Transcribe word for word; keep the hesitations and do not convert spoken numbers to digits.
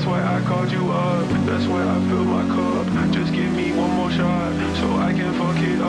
That's why I called you up. That's why I filled my cup. Just give me one more shot so I can fuck it up.